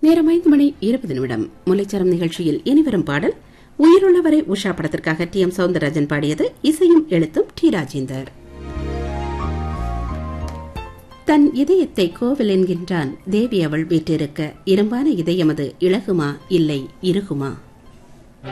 நேரம் 5:20 முல்லைச்சரம் நிகழ்ச்சியில் இனிவரும் பாடல் உயிருள்ளவரை உஷா படத்திற்காக டி. எம். சௌந்தரராஜன் பாடியது. இசையும் எழுத்தும் டி. ராஜேந்தர். தன் இதயத்தை கோவில் என்கின்றான் தேவி அவள் வீற்றிருக்க இரும்பான இதயமது இளகுமா இல்லை இறுகுமா.